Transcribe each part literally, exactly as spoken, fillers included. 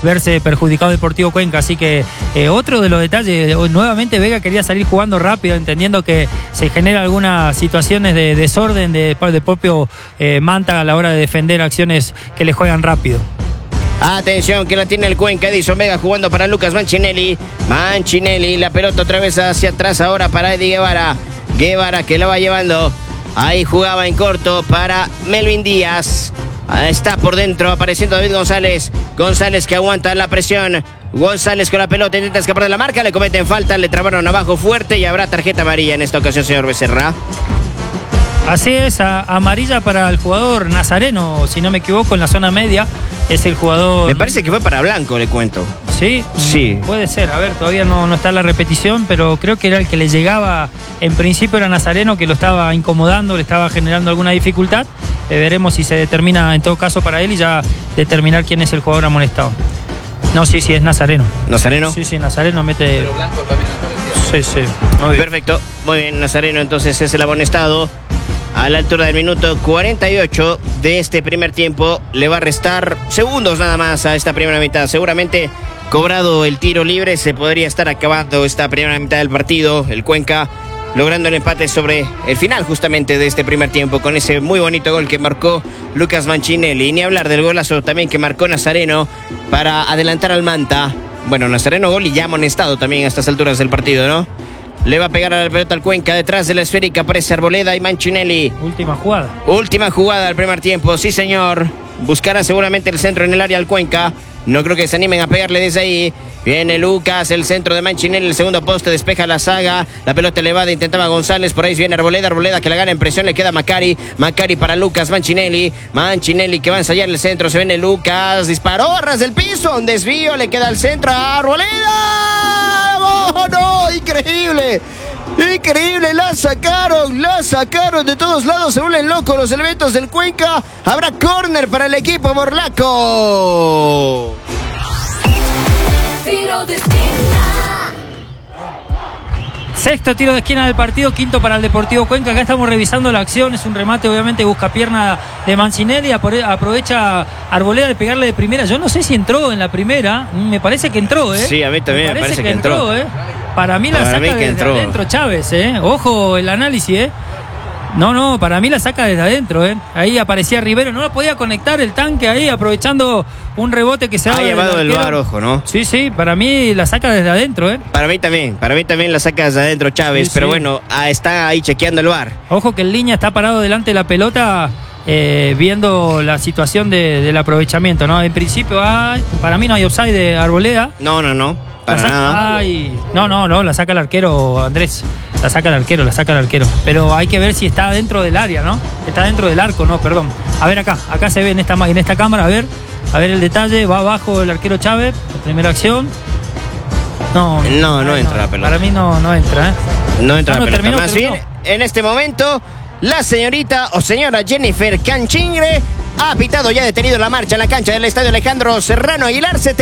verse perjudicado Deportivo Cuenca. Así que eh, otro de los detalles, nuevamente Vega quería salir jugando rápido, entendiendo que se genera algunas situaciones de desorden de, de propio eh, Manta a la hora de defender acciones que le juegan rápido. Atención que la tiene el Cuenca. Edison Vega jugando para Lucas Manchinelli. Manchinelli, la pelota otra vez hacia atrás ahora para Eddie Guevara. Guevara que la va llevando. Ahí jugaba en corto para Melvin Díaz. Ahí está por dentro apareciendo David González. González que aguanta la presión. González con la pelota, intenta escapar de la marca. Le cometen falta, le trabaron abajo fuerte y habrá tarjeta amarilla en esta ocasión, señor Becerra. Así es, a, amarilla para el jugador Nazareno, si no me equivoco, en la zona media. Es el jugador... Me parece que fue para Blanco, le cuento. ¿Sí? Sí. Puede ser, a ver, todavía no, no está la repetición, pero creo que era el que le llegaba, en principio era Nazareno, que lo estaba incomodando, le estaba generando alguna dificultad. Eh, veremos si se determina en todo caso para él y ya determinar quién es el jugador amonestado. No, sí, sí, es Nazareno. ¿Nazareno? Sí, sí, Nazareno mete... Pero Blanco también apareció. Sí, sí. Muy bien. Perfecto, muy bien, Nazareno entonces es el amonestado. A la altura del minuto cuarenta y ocho de este primer tiempo, le va a restar segundos nada más a esta primera mitad. Seguramente, cobrado el tiro libre, se podría estar acabando esta primera mitad del partido. El Cuenca logrando el empate sobre el final justamente de este primer tiempo, con ese muy bonito gol que marcó Lucas Manchinelli. Y ni hablar del golazo también que marcó Nazareno para adelantar al Manta. Bueno, Nazareno gol y ya amonestado también a estas alturas del partido, ¿no? Le va a pegar a la pelota al Cuenca, detrás de la esférica aparece Arboleda y Manchinelli. Última jugada. Última jugada del primer tiempo, sí señor. Buscará seguramente el centro en el área al Cuenca. No creo que se animen a pegarle desde ahí. Viene Lucas, el centro de Manchinelli, el segundo poste, despeja la saga. La pelota elevada, intentaba González, por ahí viene Arboleda, Arboleda que la gana en presión, le queda Macari. Macari para Lucas Manchinelli. Manchinelli que va a ensayar el centro, se viene Lucas, disparó, ras del piso, un desvío, le queda al centro a Arboleda. ¡Oh, no! ¡Increíble! Increíble, la sacaron, la sacaron de todos lados, se vuelven locos los elementos del Cuenca. Habrá córner para el equipo morlaco. Tiro de esquina. Sexto tiro de esquina del partido, quinto para el Deportivo Cuenca. Acá estamos revisando la acción, es un remate obviamente busca pierna de Manchinelli, aprovecha Arboleda de pegarle de primera. Yo no sé si entró en la primera, me parece que entró, ¿eh? Sí, a mí también me, me parece, parece que, que entró, entró, ¿eh? Para mí la para saca mí desde entró. adentro Chávez, ¿eh? Ojo el análisis, ¿eh? No, no, para mí la saca desde adentro, ¿eh? Ahí aparecía Rivero, no la podía conectar el tanque ahí, aprovechando un rebote que se ha llevado el V A R, ojo, ¿no? Sí, sí, para mí la saca desde adentro, ¿eh? Para mí también, para mí también la saca desde adentro Chávez, sí, pero sí. bueno, ah, está ahí chequeando el V A R. Ojo que el línea está parado delante de la pelota, eh, viendo la situación de, del aprovechamiento, ¿no? En principio, hay, para mí no hay offside de Arboleda. No, no, no, para saca, nada. Ay, no, no, no, la saca el arquero, Andrés. La saca el arquero, la saca el arquero. Pero hay que ver si está dentro del área, ¿no? Está dentro del arco, no, perdón. A ver acá, acá se ve en esta, en esta cámara, a ver, a ver el detalle, va abajo el arquero Chávez, la primera acción. No, no, no entra no, la pelota. Para mí no, no entra, ¿eh? No entra ah, la no, pelota. Terminó, Más terminó. bien, en este momento, la señorita o señora Jennifer Canchingre ha pitado, ya detenido la marcha en la cancha del estadio Alejandro Serrano Aguilar. Se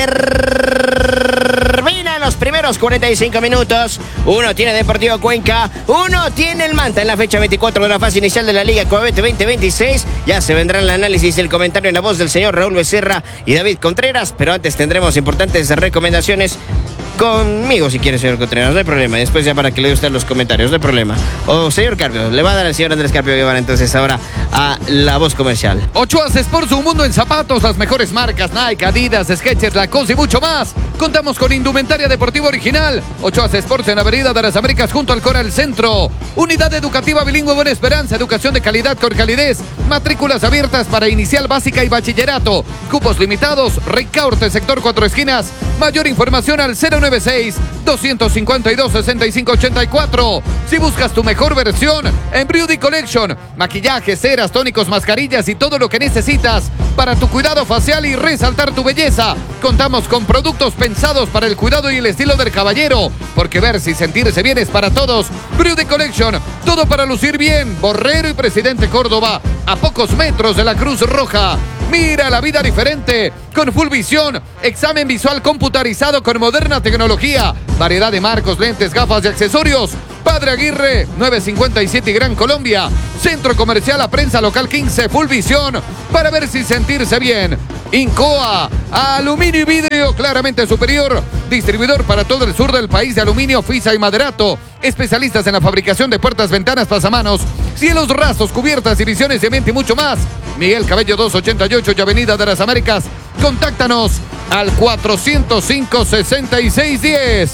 termina en los primeros cuarenta y cinco minutos. Uno tiene Deportivo Cuenca, uno tiene el Manta en la fecha veinticuatro de la fase inicial de la Liga Coavete veinte veintiséis. Ya se vendrá el análisis y el comentario en la voz del señor Raúl Becerra y David Contreras, pero antes tendremos importantes recomendaciones conmigo, si quiere, señor Contreras, no hay problema. Después ya para que le dé usted los comentarios, no hay problema. O señor Carpio, le va a dar al señor Andrés Carpio Guevara entonces ahora a la voz comercial. Ochoa Sports, un mundo en zapatos, las mejores marcas Nike, Adidas, Skechers, Lacoste y mucho más. Contamos con indumentaria deportiva original. Ochoa Sports en la Avenida de las Américas junto al Coral Centro. Unidad educativa bilingüe Buena Esperanza, educación de calidad con calidez. Matrículas abiertas para inicial, básica y bachillerato. Cupos limitados. Ricaurte, sector Cuatro Esquinas. Mayor información al cero nueve seis, dos cinco dos, seis cinco ocho cuatro. Si buscas tu mejor versión, en Beauty Collection, maquillaje, ceras, tónicos, mascarillas y todo lo que necesitas para tu cuidado facial y resaltar tu belleza. Contamos con productos pensados para el cuidado y el estilo del caballero, porque verse y sentirse bien es para todos. Beauty Collection, todo para lucir bien. Borrero y Presidente Córdoba, a pocos metros de la Cruz Roja. Mira la vida diferente con Full Visión, examen visual computarizado con moderna tecnología, variedad de marcos, lentes, gafas y accesorios. Padre Aguirre, nueve cincuenta y siete Gran Colombia. Centro Comercial a Prensa Local quince, Full Visión, para ver si sentirse bien. Incoa, aluminio y vidrio. quedó claramente superior. Distribuidor para todo el sur del país de aluminio, Fisa y Maderato. Especialistas en la fabricación de puertas, ventanas, pasamanos, cielos rasos, cubiertas, divisiones de mente y mucho más. Miguel Cabello doscientos ochenta y ocho y Avenida de las Américas. Contáctanos al cuatrocientos cinco, sesenta y seis diez.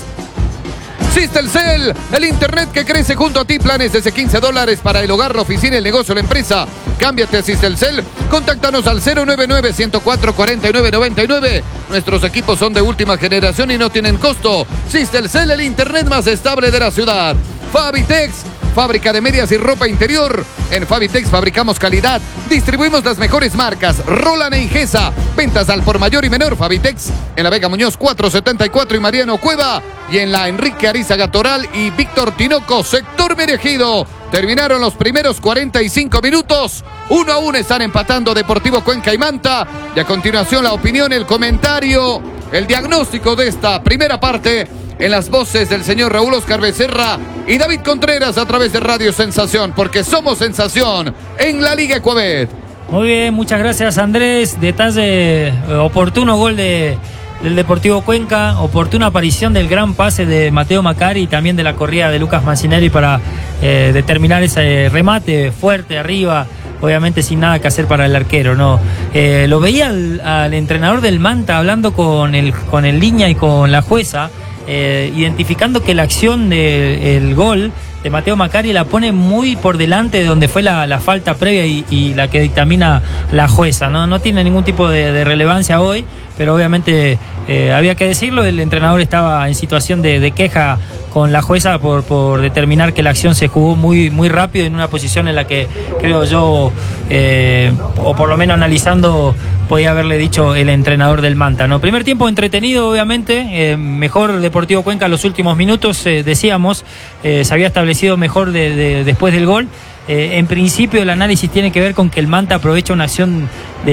Sistelcel, el internet que crece junto a ti. Planes desde quince dólares para el hogar, la oficina, el negocio, la empresa. Cámbiate a Sistelcel. Contáctanos al cero nueve nueve, ciento cuatro, cuarenta y nueve noventa y nueve. Nuestros equipos son de última generación y no tienen costo. Sistelcel, el internet más estable de la ciudad. Fabitex, fábrica de medias y ropa interior. En Fabitex fabricamos calidad, distribuimos las mejores marcas. Roland e Ingesa, ventas al por mayor y menor. Fabitex, en la Vega Muñoz cuatrocientos setenta y cuatro y Mariano Cueva. Y en la Enrique Arizaga Toral y Víctor Tinoco, sector Merejido. Terminaron los primeros cuarenta y cinco minutos. Uno a uno están empatando Deportivo Cuenca y Manta. Y a continuación la opinión, el comentario, el diagnóstico de esta primera parte en las voces del señor Raúl Oscar Becerra y David Contreras a través de Radio Sensación, porque somos sensación en la Liga Ecuabet. Muy bien, muchas gracias, Andrés. Detalle, eh, oportuno gol de, del Deportivo Cuenca, oportuna aparición del gran pase de Mateo Macari y también de la corrida de Lucas Mancinelli para eh, determinar ese remate fuerte arriba, obviamente sin nada que hacer para el arquero, ¿no? Eh, lo veía al, al entrenador del Manta hablando con el, con el Liña y con la jueza, eh, identificando que la acción del gol de Mateo Macari la pone muy por delante de donde fue la, la falta previa y, y la que dictamina la jueza, ¿no? No tiene ningún tipo de, de relevancia hoy, pero obviamente eh, había que decirlo, el entrenador estaba en situación de, de queja con la jueza por, por determinar que la acción se jugó muy, muy rápido en una posición en la que creo yo, eh, o por lo menos analizando, podía haberle dicho el entrenador del Manta, ¿no? Primer tiempo entretenido, obviamente, eh, mejor Deportivo Cuenca en los últimos minutos, eh, decíamos, eh, se había establecido mejor de, de, después del gol. Eh, en principio el análisis tiene que ver con que el Manta aprovecha una acción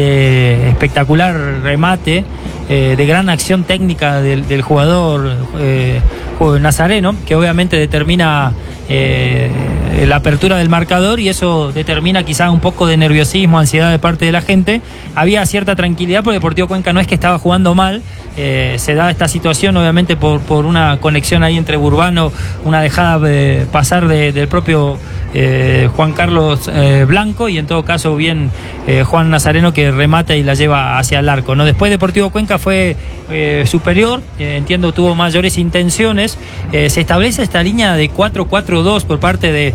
de espectacular remate, eh, de gran acción técnica del, del jugador eh, Nazareno, que obviamente determina eh, la apertura del marcador y eso determina quizás un poco de nerviosismo, ansiedad de parte de la gente. Había cierta tranquilidad porque Deportivo Cuenca no es que estaba jugando mal, eh, se da esta situación obviamente por, por una conexión ahí entre Burbano, una dejada de pasar de, del propio eh, Juan Carlos eh, Blanco y en todo caso bien eh, Juan Nazareno que remata y la lleva hacia el arco, ¿no? Después Deportivo Cuenca fue eh, superior, eh, entiendo tuvo mayores intenciones, eh, se establece esta línea de cuatro cuatro dos por parte de,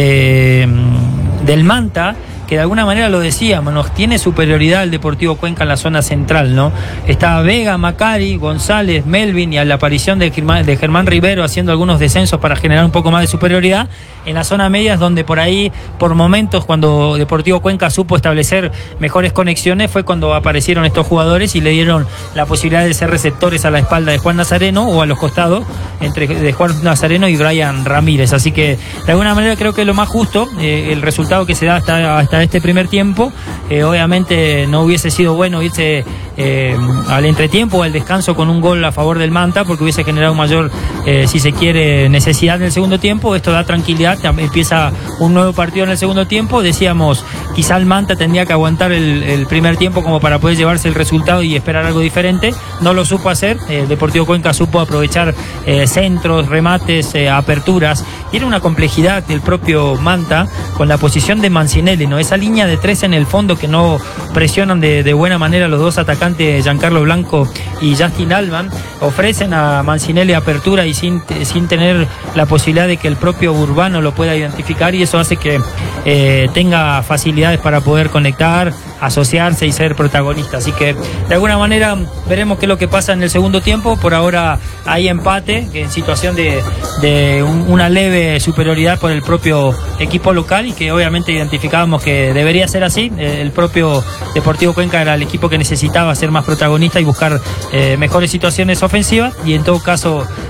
de del Manta, que de alguna manera lo decíamos, nos tiene superioridad el Deportivo Cuenca en la zona central, ¿no? Está Vega, Macari, González, Melvin y a la aparición de Germán, de Germán Rivero haciendo algunos descensos para generar un poco más de superioridad. En la zona media es donde por ahí, por momentos, cuando Deportivo Cuenca supo establecer mejores conexiones, fue cuando aparecieron estos jugadores y le dieron la posibilidad de ser receptores a la espalda de Juan Nazareno o a los costados, entre de Juan Nazareno y Brian Ramírez. Así que, de alguna manera, creo que es lo más justo, eh, el resultado que se da hasta, hasta este primer tiempo. Eh, obviamente no hubiese sido bueno irse eh, al entretiempo o al descanso con un gol a favor del Manta, porque hubiese generado mayor, eh, si se quiere, necesidad en el segundo tiempo. Esto da tranquilidad, empieza un nuevo partido en el segundo tiempo. Decíamos, quizá el Manta tendría que aguantar el, el primer tiempo como para poder llevarse el resultado y esperar algo diferente. No lo supo hacer. eh, Deportivo Cuenca supo aprovechar eh, centros, remates, eh, aperturas. Tiene una complejidad del propio Manta con la posición de Mancinelli, ¿no? Esa línea de tres en el fondo que no presionan de, de buena manera los dos atacantes, Giancarlo Blanco y Justin Alban, ofrecen a Mancinelli apertura y sin, sin tener la posibilidad de que el propio Urbano lo pueda identificar, y eso hace que eh, tenga facilidades para poder conectar, asociarse y ser protagonista. Así que de alguna manera veremos qué es lo que pasa en el segundo tiempo. Por ahora hay empate, que en situación de, de un, una leve superioridad por el propio equipo local, y que obviamente identificábamos que debería ser así. El propio Deportivo Cuenca era el equipo que necesitaba ser más protagonista y buscar eh, mejores situaciones ofensivas, y en todo caso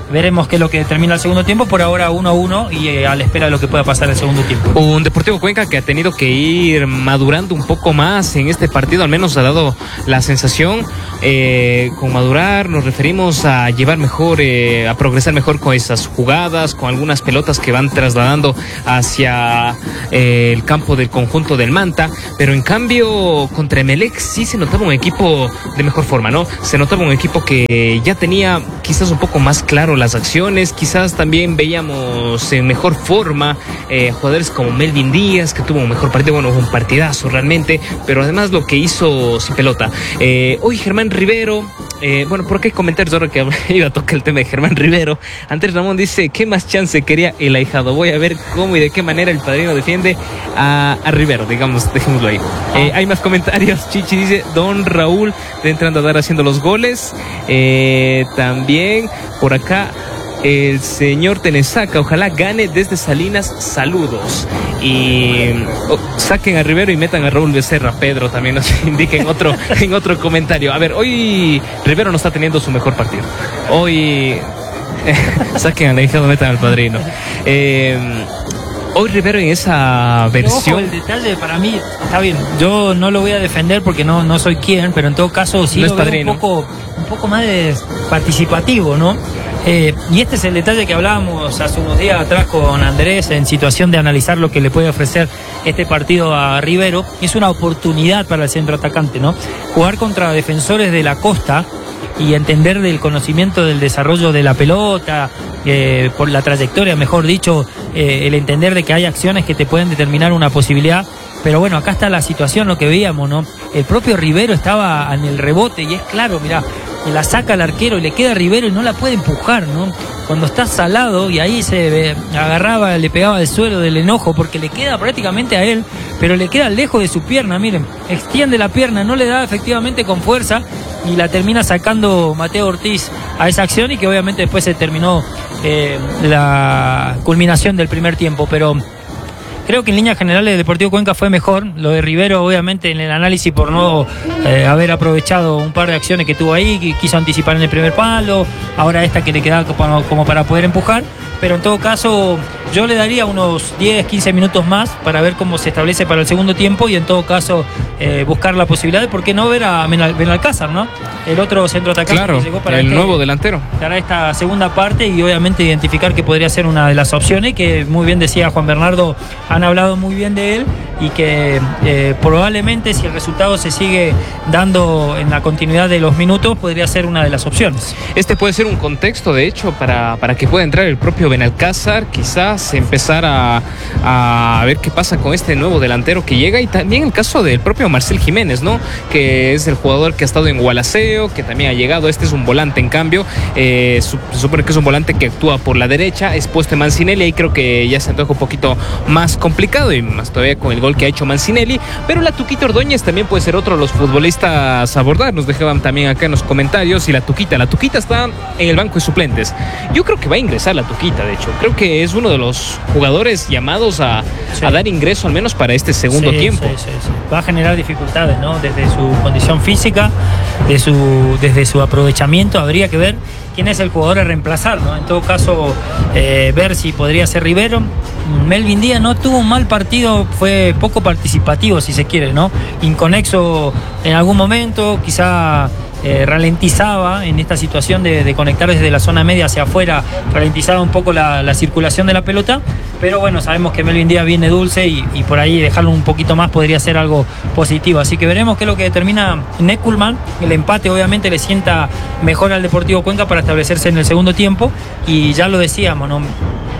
veremos qué es lo que termina el segundo tiempo. Por ahora uno a uno y eh, a la espera de lo que pueda pasar el segundo tiempo. Un Deportivo Cuenca que ha tenido que ir madurando un poco más en este partido, al menos ha dado la sensación. Eh, con madurar nos referimos a llevar mejor, eh, a progresar mejor con esas jugadas, con algunas pelotas que van trasladando hacia eh, el campo del conjunto del Manta, pero en cambio contra Emelec sí se notaba un equipo de mejor forma, ¿no? Se notaba un equipo que ya tenía quizás un poco más claro las acciones, quizás también veíamos en mejor forma eh, jugadores como Melvin Díaz, que tuvo un mejor partido, bueno, un partidazo realmente, pero además lo que hizo sin pelota. Eh, hoy Germán Rivero, eh, bueno, por qué comentarios ahora que iba a tocar el tema de Germán Rivero. Andrés Ramón dice, ¿qué más chance quería el ahijado? Voy a ver cómo y de qué manera el padrino defiende a, a Rivero, digamos, dejémoslo ahí. Eh, hay más comentarios. Chichi dice, don Raúl de entrando a dar haciendo los goles. Eh, también por acá el señor Tenesaca, ojalá gane desde Salinas, saludos. Y oh, saquen a Rivero y metan a Raúl Becerra. Pedro también nos indica en otro, en otro comentario. A ver, hoy Rivero no está teniendo su mejor partido. Hoy saquen al hijado, metan al padrino. Eh, Hoy Rivero en esa versión. Pero ojo, el detalle para mí está bien. Yo no lo voy a defender porque no, no soy quien, pero en todo caso sí no lo es veo padrino. un poco, un poco más de participativo, ¿no? Eh, y este es el detalle que hablábamos hace unos días atrás con Andrés en situación de analizar lo que le puede ofrecer este partido a Rivero. Es una oportunidad para el centro atacante, ¿no? Jugar contra defensores de la costa y entender del conocimiento del desarrollo de la pelota, eh, por la trayectoria, mejor dicho, eh, el entender de que hay acciones que te pueden determinar una posibilidad. Pero bueno, acá está la situación, lo que veíamos, ¿no? El propio Rivero estaba en el rebote y es claro, mirá, que la saca el arquero y le queda a Rivero y no la puede empujar, ¿no? Cuando está salado y ahí se agarraba, le pegaba el suelo del enojo porque le queda prácticamente a él, pero le queda lejos de su pierna, miren, extiende la pierna, no le da efectivamente con fuerza y la termina sacando Mateo Ortiz a esa acción y que obviamente después se terminó eh, la culminación del primer tiempo, pero creo que en líneas generales el Deportivo Cuenca fue mejor. Lo de Rivero, obviamente, en el análisis por no eh, haber aprovechado un par de acciones que tuvo ahí, que quiso anticipar en el primer palo, ahora esta que le quedaba como, como para poder empujar. Pero en todo caso, yo le daría unos diez, quince minutos más para ver cómo se establece para el segundo tiempo y en todo caso eh, buscar la posibilidad de por qué no ver a Benalcázar, ¿no? El otro centro atacante claro, que llegó para el este, nuevo delantero. para esta segunda parte y obviamente identificar que podría ser una de las opciones que muy bien decía Juan Bernardo, han hablado muy bien de él y que eh, probablemente si el resultado se sigue dando en la continuidad de los minutos podría ser una de las opciones. Este puede ser un contexto de hecho para, para que pueda entrar el propio Benalcázar, quizás empezar a, a ver qué pasa con este nuevo delantero que llega y también el caso del propio Marcel Jiménez, ¿no? Que es el jugador que ha estado en Gualaceo, que también ha llegado, este es un volante en cambio, eh, se supone que es un volante que actúa por la derecha, es puesto en Mancinelli y creo que ya se antoja un poquito más complicado y más todavía con el gol que ha hecho Mancinelli, pero la Tuquita Ordóñez también puede ser otro de los futbolistas a abordar, nos dejaban también acá en los comentarios y la Tuquita, la Tuquita está en el banco de suplentes, yo creo que va a ingresar la Tuquita, de hecho, creo que es uno de los jugadores llamados a, sí. a dar ingreso al menos para este segundo sí, tiempo. Sí, sí, sí. Va a generar dificultades, ¿no? Desde su condición física, de su, desde su aprovechamiento, habría que ver quién es el jugador a reemplazar, ¿no? En todo caso, eh, ver si podría ser Rivero. Melvin Díaz no tuvo un mal partido, fue poco participativo, si se quiere, ¿no? Inconexo en algún momento, quizá eh, ralentizaba en esta situación de, de conectar desde la zona media hacia afuera, ralentizaba un poco la, la circulación de la pelota, pero bueno, sabemos que Melvin Díaz viene dulce y, y por ahí dejarlo un poquito más podría ser algo positivo, así que veremos qué es lo que determina Neckulman. El empate obviamente le sienta mejor al Deportivo Cuenca para establecerse en el segundo tiempo y ya lo decíamos, ¿no?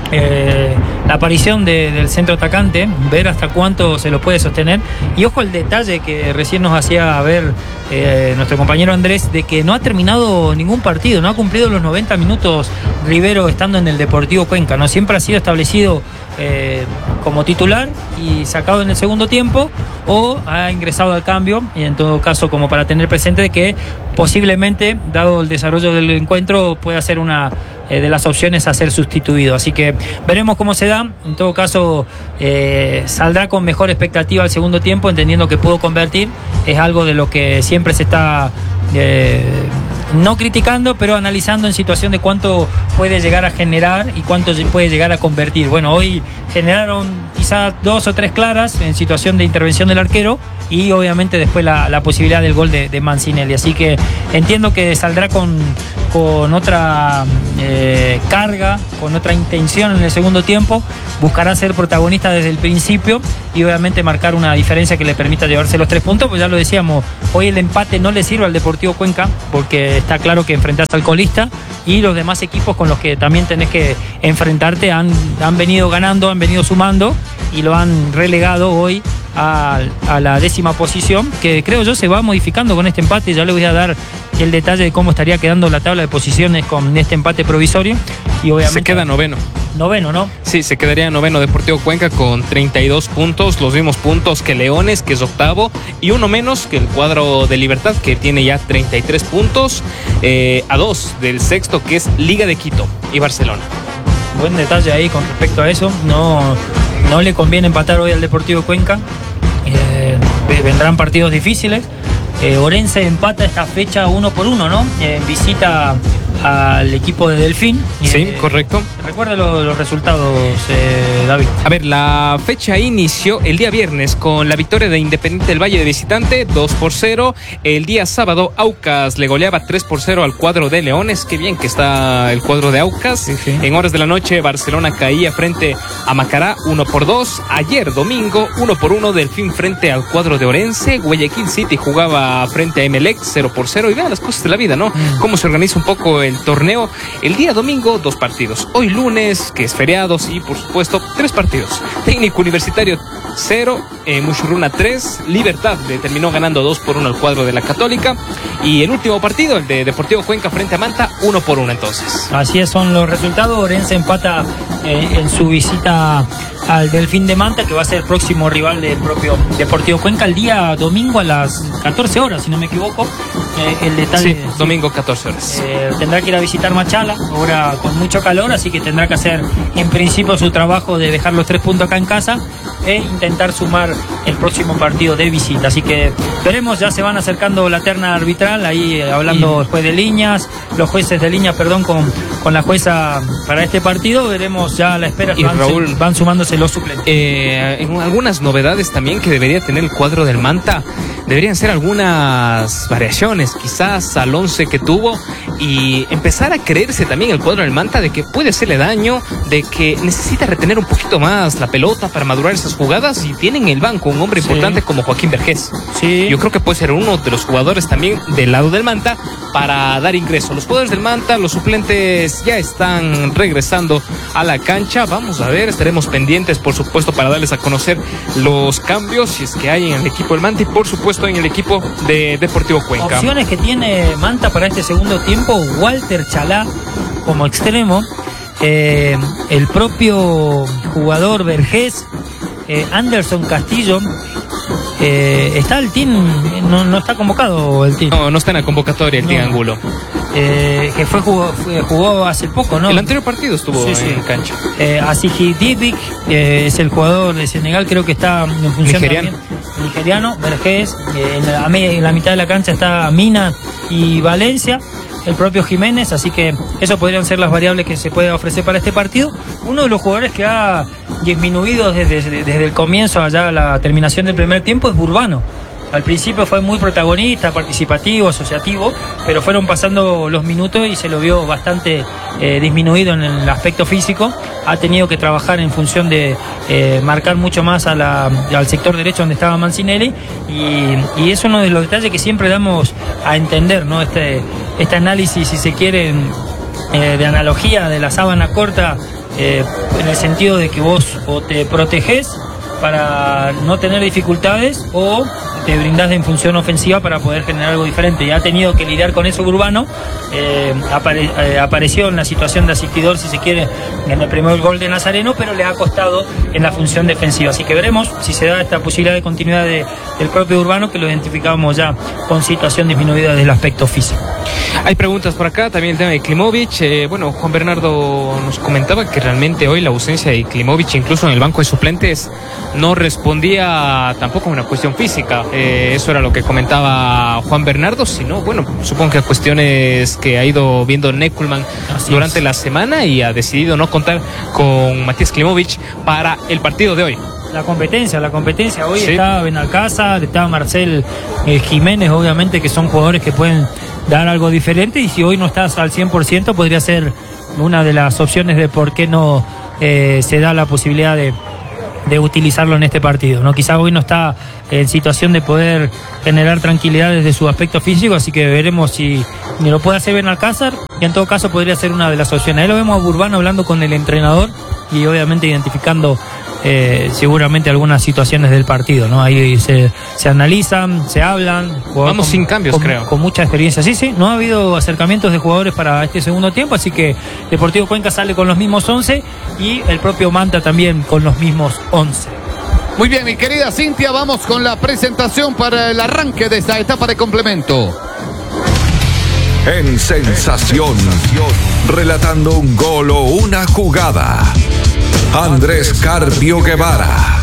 Eh, la aparición de, del centro atacante, ver hasta cuánto se lo puede sostener y ojo el detalle que recién nos hacía ver eh, nuestro compañero Andrés de que no ha terminado ningún partido, no ha cumplido los noventa minutos Rivero estando en el Deportivo Cuenca, no siempre ha sido establecido eh, como titular y sacado en el segundo tiempo o ha ingresado al cambio y en todo caso como para tener presente de que posiblemente dado el desarrollo del encuentro pueda ser una eh, de las opciones a ser sustituido, así que veremos cómo se da, en todo caso eh, saldrá con mejor expectativa al segundo tiempo entendiendo que pudo convertir, es algo de lo que siempre se está eh, no criticando, pero analizando en situación de cuánto puede llegar a generar y cuánto puede llegar a convertir. Bueno, hoy generaron quizás dos o tres claras en situación de intervención del arquero y obviamente después la, la posibilidad del gol de, de Mancinelli. Así que entiendo que saldrá con, con otra eh, carga, con otra intención en el segundo tiempo, buscará ser protagonista desde el principio y obviamente marcar una diferencia que le permita llevarse los tres puntos, pues ya lo decíamos, hoy el empate no le sirve al Deportivo Cuenca porque está claro que enfrentás al colista y los demás equipos con los que también tenés que enfrentarte han, han venido ganando, han venido sumando y lo han relegado hoy a, a la décima posición, que creo yo se va modificando con este empate. Ya le voy a dar el detalle de cómo estaría quedando la tabla de posiciones con este empate provisorio y obviamente se queda noveno. Noveno, ¿no? Sí, se quedaría noveno Deportivo Cuenca con treinta y dos puntos, los mismos puntos que Leones, que es octavo, y uno menos que el cuadro de Libertad, que tiene ya treinta y tres puntos, eh, a dos del sexto, que es Liga de Quito y Barcelona. Buen detalle ahí con respecto a eso. No, no le conviene empatar hoy al Deportivo Cuenca. Eh, vendrán partidos difíciles. Eh, Orense empata esta fecha uno por uno, ¿no? Eh, visita al equipo de Delfín. Sí, eh, correcto. Recuerda lo, los resultados, eh, David. A ver, la fecha inició el día viernes con la victoria de Independiente del Valle de visitante, dos por cero. El día sábado, Aucas le goleaba tres por cero al cuadro de Leones. Qué bien que está el cuadro de Aucas. Sí, sí. En horas de la noche, Barcelona caía frente a Macará, uno por dos. Ayer, domingo, uno por uno, Delfín frente al cuadro de Orense. Guayaquil City jugaba frente a Emelec, cero por cero. Y vean las cosas de la vida, ¿no? Mm. Cómo se organiza un poco el torneo. El día domingo, dos partidos. Hoy lunes, que es feriado, sí, por supuesto, tres partidos. Técnico Universitario cero, eh, Muchurruna tres, Libertad le terminó ganando dos por uno al cuadro de la Católica. Y el último partido, el de Deportivo Cuenca frente a Manta, uno por uno entonces. Así es, son los resultados. Orense empata eh, en su visita al Delfín de Manta, que va a ser el próximo rival del propio Deportivo Cuenca, el día domingo a las catorce horas, si no me equivoco. Eh, el detalle, sí, domingo catorce horas. Eh, tendrá que ir a visitar Machala, ahora con mucho calor, así que tendrá que hacer en principio su trabajo de dejar los tres puntos acá en casa e intentar sumar el próximo partido de visita. Así que veremos, ya se van acercando la terna arbitral, ahí eh, hablando y... el juez de líneas, los jueces de línea, perdón, con, con la jueza para este partido. Veremos ya a la espera, y van, Raúl, se, van sumándose los suplentes. Eh, en algunas novedades también que debería tener el cuadro del Manta, deberían ser algunas variaciones quizás al once que tuvo y empezar a creerse también el cuadro del Manta de que puede hacerle daño, de que necesita retener un poquito más la pelota para madurar esas jugadas, y tienen en el banco un hombre sí. importante como Joaquín Vergés. Sí. Yo creo que puede ser uno de los jugadores también del lado del Manta para dar ingreso. Los jugadores del Manta, los suplentes ya están regresando a la cancha. Vamos a ver, estaremos pendientes por supuesto para darles a conocer los cambios si es que hay en el equipo del Manta y por supuesto en el equipo de Deportivo Cuenca. Opciones que tiene Manta para este segundo tiempo: Walter Chalá como extremo, eh, el propio jugador Vergés, eh, Anderson Castillo. Eh, está el team, no, no está convocado el team. No, no está en la convocatoria el no. team Angulo. Eh, que fue jugó, fue, jugó hace poco, ¿no? El anterior partido estuvo sí, en sí. cancha. Eh, Asiji Dibic eh, es el jugador de Senegal, creo que está en función nigeriano. También, nigeriano, Vergés. Eh, en, la, en la mitad de la cancha está Mina y Valencia, el propio Jiménez, así que eso podrían ser las variables que se puede ofrecer para este partido. Uno de los jugadores que ha disminuido desde, desde, desde el comienzo allá a la terminación del primer tiempo es Burbano. Al principio fue muy protagonista, participativo, asociativo, pero fueron pasando los minutos y se lo vio bastante eh, disminuido en el aspecto físico. Ha tenido que trabajar en función de eh, marcar mucho más a la, al sector derecho donde estaba Mancinelli, y, y es uno de los detalles que siempre damos a entender, ¿no? Este, este análisis, si se quiere, eh, de analogía de la sábana corta, eh, en el sentido de que vos o te protegés para no tener dificultades o te brindás en función ofensiva para poder generar algo diferente. Y ha tenido que lidiar con eso Urbano. Eh, apare, eh, apareció en la situación de asistidor, si se quiere, en el primer gol de Nazareno, pero le ha costado en la función defensiva. Así que veremos si se da esta posibilidad de continuidad de, del propio Urbano, que lo identificábamos ya con situación disminuida desde el aspecto físico. Hay preguntas por acá, también el tema de Klimovic. Eh, bueno, Juan Bernardo nos comentaba que realmente hoy la ausencia de Klimovic, incluso en el banco de suplentes, no respondía tampoco a una cuestión física. Eh, eso era lo que comentaba Juan Bernardo, sino, bueno, supongo que a cuestiones que ha ido viendo Neckelmann durante la semana y ha decidido no contar con Matías Klimovic para el partido de hoy. La competencia, la competencia. Hoy Sí. está Benalcázar, está Marcel eh, Jiménez, obviamente que son jugadores que pueden dar algo diferente, y si hoy no estás al cien por ciento podría ser una de las opciones de por qué no eh, se da la posibilidad de, de utilizarlo en este partido, ¿no? Quizá hoy no está en situación de poder generar tranquilidad desde su aspecto físico, así que veremos si ni lo puede hacer Benalcázar, y en todo caso podría ser una de las opciones. Ahí lo vemos a Burbano hablando con el entrenador y obviamente identificando Eh, seguramente algunas situaciones del partido, ¿no? Ahí se, se analizan, se hablan. Vamos con, sin cambios, con, creo. Con mucha experiencia. Sí, sí, no ha habido acercamientos de jugadores para este segundo tiempo, así que Deportivo Cuenca sale con los mismos once y el propio Manta también con los mismos once. Muy bien, mi querida Cintia, vamos con la presentación para el arranque de esta etapa de complemento. En Sensación, relatando un gol o una jugada, Andrés Carpio Guevara.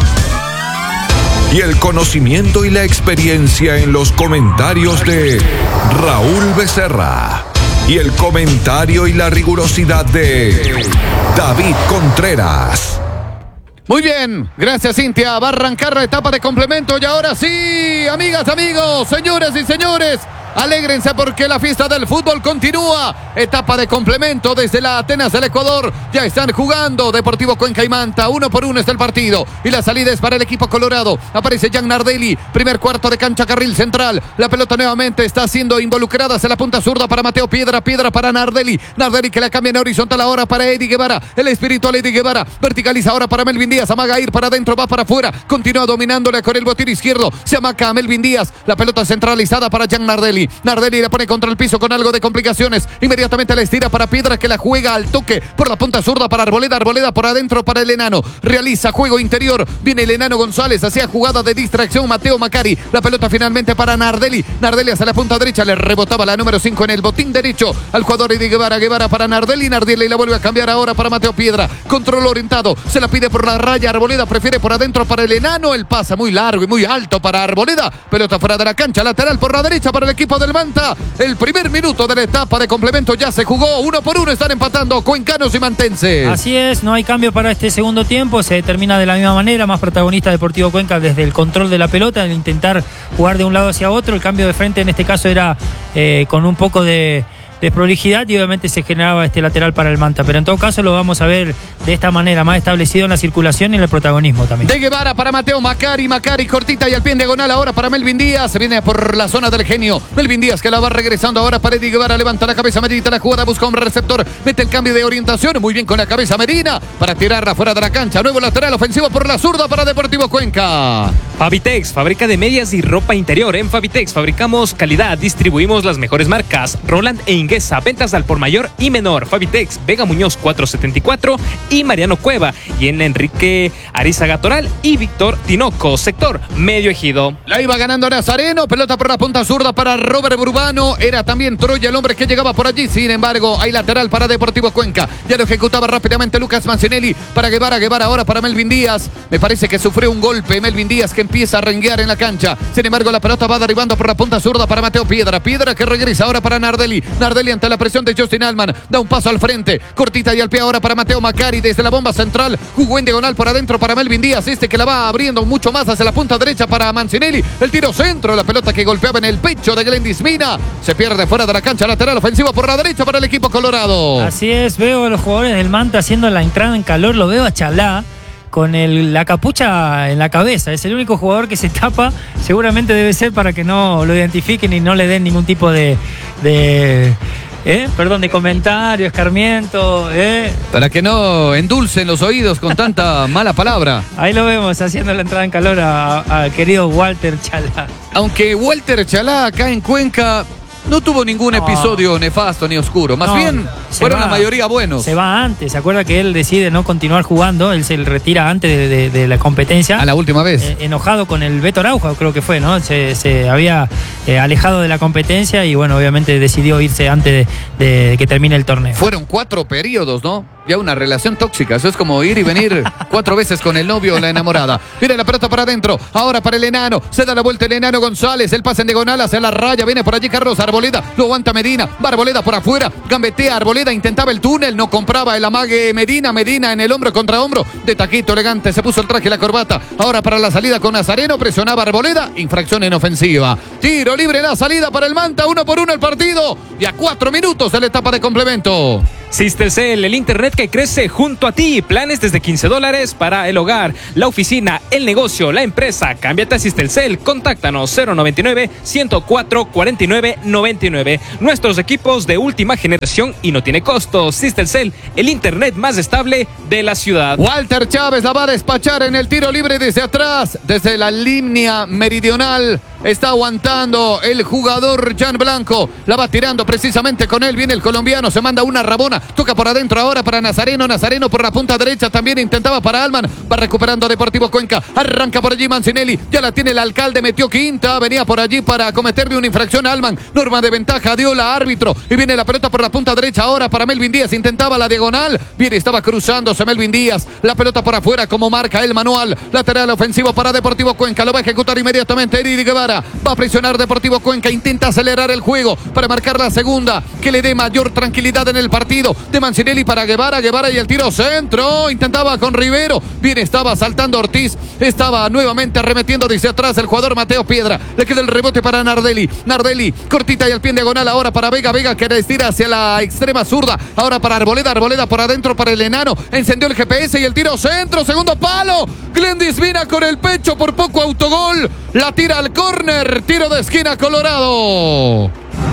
Y el conocimiento y la experiencia en los comentarios de Raúl Becerra. Y el comentario y la rigurosidad de David Contreras. Muy bien, gracias Cintia. Va a arrancar la etapa de complemento y ahora sí, amigas, amigos, señores y señores, alégrense porque la fiesta del fútbol continúa. Etapa de complemento desde la Atenas del Ecuador. Ya están jugando Deportivo Cuenca y Manta. Uno por uno está el partido. Y la salida es para el equipo colorado. Aparece Jan Nardelli. Primer cuarto de cancha, carril central. La pelota nuevamente está siendo involucrada hacia la punta zurda para Mateo Piedra. Piedra para Nardelli. Nardelli que la cambia en horizontal ahora para Eddie Guevara. El espiritual Eddie Guevara. Verticaliza ahora para Melvin Díaz. Amaga a ir para adentro, va para afuera. Continúa dominándole con el botín izquierdo. Se amaca a Melvin Díaz. La pelota centralizada para Jan Nardelli. Nardelli la pone contra el piso con algo de complicaciones. Inmediatamente la estira para Piedra que la juega al toque por la punta zurda para Arboleda. Arboleda por adentro para el enano. Realiza juego interior. Viene el enano González. Hacía jugada de distracción Mateo Macari. La pelota finalmente para Nardelli. Nardelli hacia la punta derecha. Le rebotaba la número cinco en el botín derecho al jugador de Guevara. Guevara para Nardelli. Nardelli la vuelve a cambiar ahora para Mateo Piedra. Control orientado. Se la pide por la raya. Arboleda prefiere por adentro para el enano. El pasa muy largo y muy alto para Arboleda. Pelota fuera de la cancha. Lateral por la derecha para el equipo del Manta. El primer minuto de la etapa de complemento ya se jugó. Uno por uno están empatando cuencanos y mantenses. Así es, no hay cambio para este segundo tiempo. Se termina de la misma manera. Más protagonista Deportivo Cuenca desde el control de la pelota, el intentar jugar de un lado hacia otro. El cambio de frente en este caso era eh, con un poco de de prolijidad y obviamente se generaba este lateral para el Manta, pero en todo caso lo vamos a ver de esta manera, más establecido en la circulación y en el protagonismo también. De Guevara para Mateo Macari, Macari cortita y al pie en diagonal ahora para Melvin Díaz, se viene por la zona del genio, Melvin Díaz que la va regresando ahora para Eddie Guevara, levanta la cabeza, medita la jugada, busca un receptor, mete el cambio de orientación, muy bien con la cabeza Medina, para tirarla fuera de la cancha, nuevo lateral ofensivo por la zurda para Deportivo Cuenca. Fabitex, fábrica de medias y ropa interior. En Fabitex fabricamos calidad, distribuimos las mejores marcas, Roland e Inguesa, ventas al por mayor y menor. Fabitex, Vega Muñoz cuatrocientos setenta y cuatro y Mariano Cueva, y en Enrique Arizaga Toral y Víctor Tinoco, sector Medio Ejido. La iba ganando Nazareno, pelota por la punta zurda para Robert Burbano, era también Troya el hombre que llegaba por allí, sin embargo hay lateral para Deportivo Cuenca, ya lo ejecutaba rápidamente Lucas Mancinelli para Guevara, Guevara ahora para Melvin Díaz, me parece que sufrió un golpe Melvin Díaz que empieza a renguear en la cancha, sin embargo la pelota va derribando por la punta zurda para Mateo Piedra, Piedra que regresa ahora para Nardelli, Nardelli ante la presión de Justin Allman, da un paso al frente, cortita y al pie ahora para Mateo Macari, desde la bomba central, jugó en diagonal por adentro para Melvin Díaz, este que la va abriendo mucho más hacia la punta derecha para Mancinelli, el tiro centro, la pelota que golpeaba en el pecho de Glendis Mina, se pierde fuera de la cancha, lateral ofensivo por la derecha para el equipo colorado. Así es, veo a los jugadores del Manta haciendo la entrada en calor, lo veo a Chalá con el, la capucha en la cabeza, es el único jugador que se tapa, seguramente debe ser para que no lo identifiquen y no le den ningún tipo de... de ¿Eh? Perdón, de comentario, escarmiento, ¿eh? Para que no endulcen los oídos con tanta mala palabra. Ahí lo vemos haciendo la entrada en calor al querido Walter Chalá. Aunque Walter Chalá acá en Cuenca No tuvo ningún No. episodio nefasto ni oscuro. Más No, bien, se fueron va- la mayoría buenos. Se va antes, ¿se acuerda que él decide no continuar jugando? Él se retira antes de, de- de la competencia. A la última vez. Eh, enojado con el Beto Araujo, creo que fue, ¿no? Se, se había eh, alejado de la competencia y bueno, obviamente decidió irse antes de, de que termine el torneo. Fueron cuatro periodos, ¿no? Ya una relación tóxica. Eso es como ir y venir cuatro veces con el novio o la enamorada. Viene la pelota para adentro. Ahora para el enano. Se da la vuelta el enano González. El pase en diagonal hacia la raya. Viene por allí Carlos Arboleda. Lo aguanta Medina. Va Arboleda por afuera. Gambetea Arboleda. Intentaba el túnel. No compraba el amague Medina. Medina en el hombro contra hombro. De taquito elegante. Se puso el traje y la corbata. Ahora para la salida con Nazareno. Presionaba Arboleda. Infracción en ofensiva. Tiro libre la salida para el Manta. Uno por uno el partido. Y a cuatro minutos de la etapa de complemento. Sistelcel, el internet que crece junto a ti. Planes desde quince dólares para el hogar, la oficina, el negocio, la empresa. Cámbiate a Sistelcel. Contáctanos cero noventa y nueve, ciento cuatro, cuarenta y nueve, noventa y nueve. Nuestros equipos de última generación y no tiene costo. Sistelcel, el internet más estable de la ciudad. Walter Chávez la va a despachar en el tiro libre desde atrás, desde la línea meridional. Está aguantando el jugador Jan Blanco. La va tirando precisamente con él. Viene el colombiano, se manda una rabona. Toca por adentro ahora para Nazareno. Nazareno por la punta derecha también intentaba para Alman. Va recuperando a Deportivo Cuenca. Arranca por allí Mancinelli. Ya la tiene el alcalde. Metió quinta. Venía por allí para cometerle una infracción a Alman. Norma de ventaja dio la árbitro. Y viene la pelota por la punta derecha ahora para Melvin Díaz. Intentaba la diagonal. Viene, estaba cruzándose Melvin Díaz. La pelota por afuera como marca el manual. Lateral ofensivo para Deportivo Cuenca. Lo va a ejecutar inmediatamente Eric Guevara. Va a presionar Deportivo Cuenca. Intenta acelerar el juego para marcar la segunda. Que le dé mayor tranquilidad en el partido. De Mancinelli para Guevara. Guevara y el tiro centro. Intentaba con Rivero. Bien, estaba saltando Ortiz. Estaba nuevamente arremetiendo desde atrás el jugador Mateo Piedra. Le queda el rebote para Nardelli. Nardelli, cortita y al pie en diagonal ahora para Vega. Vega que estira hacia la extrema zurda. Ahora para Arboleda. Arboleda por adentro para el enano. Encendió el G P S y el tiro centro. Segundo palo. Glendis Vina con el pecho. Por poco autogol. La tira al córner. Tiro de esquina Colorado.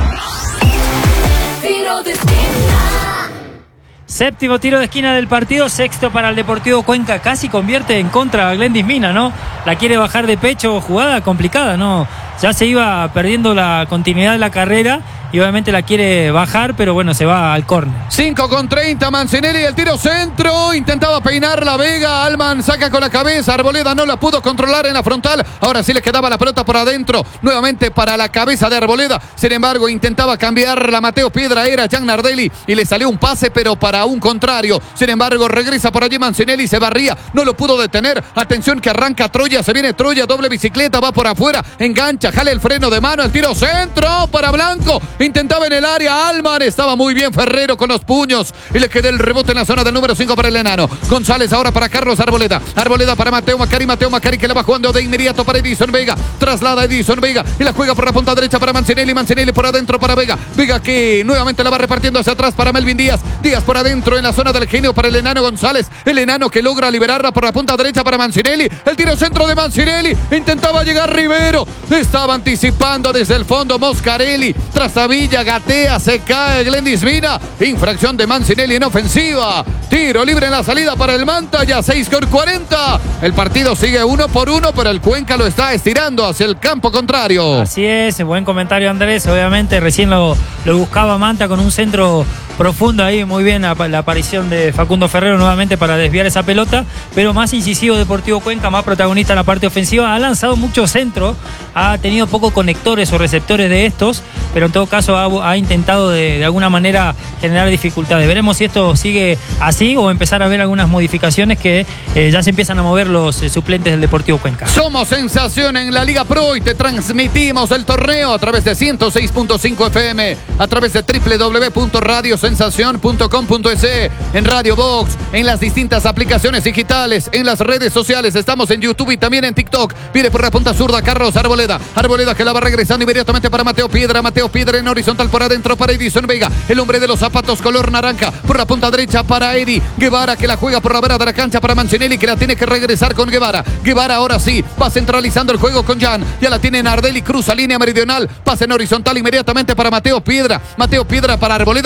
Tiro de esquina. Séptimo tiro de esquina del partido, sexto para el Deportivo Cuenca. Casi convierte en contra a Glendis Mina, ¿no? La quiere bajar de pecho, jugada complicada, ¿no? Ya se iba perdiendo la continuidad de la carrera y obviamente la quiere bajar, pero bueno, se va al córner. cinco con treinta, Mancinelli, el tiro centro, intentaba peinar la Vega, Alman saca con la cabeza, Arboleda no la pudo controlar en la frontal, ahora sí le quedaba la pelota por adentro, nuevamente para la cabeza de Arboleda, sin embargo intentaba cambiarla Mateo Piedra, era Jan Nardelli y le salió un pase pero para un contrario, sin embargo regresa por allí Mancinelli, se barría, no lo pudo detener, atención que arranca Troya, se viene Troya, doble bicicleta, va por afuera, engancha, jale el freno de mano, el tiro centro para Blanco, intentaba en el área, Alman, estaba muy bien Ferrero con los puños y le quedó el rebote en la zona del número cinco para el enano. González ahora para Carlos Arboleda, Arboleda para Mateo Macari, Mateo Macari que la va jugando de inmediato para Edison Vega, traslada Edison Vega y la juega por la punta derecha para Mancinelli, Mancinelli por adentro para Vega, Vega que nuevamente la va repartiendo hacia atrás para Melvin Díaz, Díaz por adentro en la zona del genio para el enano González, el enano que logra liberarla por la punta derecha para Mancinelli, el tiro centro de Mancinelli, intentaba llegar Rivero, estaba anticipando desde el fondo Moscarelli, Trasavilla, gatea, se cae Glendis Vina, infracción de Mancinelli en ofensiva, tiro libre en la salida para el Manta, ya seis con cuarenta, el partido sigue uno por uno, pero el Cuenca lo está estirando hacia el campo contrario. Así es, buen comentario Andrés, obviamente recién lo, lo buscaba Manta con un centro profundo ahí, muy bien la aparición de Facundo Ferrero nuevamente para desviar esa pelota, pero más incisivo Deportivo Cuenca, más protagonista en la parte ofensiva, ha lanzado mucho centro, ha tenido pocos conectores o receptores de estos, pero en todo caso ha, ha intentado de, de alguna manera generar dificultades. Veremos si esto sigue así o empezar a ver algunas modificaciones que eh, ya se empiezan a mover los eh, suplentes del Deportivo Cuenca. Somos sensación en la Liga Pro y te transmitimos el torneo a través de ciento seis punto cinco F M, a través de doble u doble u doble u punto radio sensación punto com punto es, en Radio Box, en las distintas aplicaciones digitales, en las redes sociales, estamos en YouTube y también en TikTok. Viene por la punta zurda Carlos Arboleda, Arboleda que la va regresando inmediatamente para Mateo Piedra, Mateo Piedra en horizontal por adentro para Edison Vega, el hombre de los zapatos color naranja, por la punta derecha para Edi Guevara que la juega por la vera de la cancha para Mancinelli que la tiene que regresar con Guevara, Guevara ahora sí, va centralizando el juego con Jan, ya la tiene Nardelli, cruza línea meridional, pasa en horizontal inmediatamente para Mateo Piedra, Mateo Piedra para Arboleda, Arboleda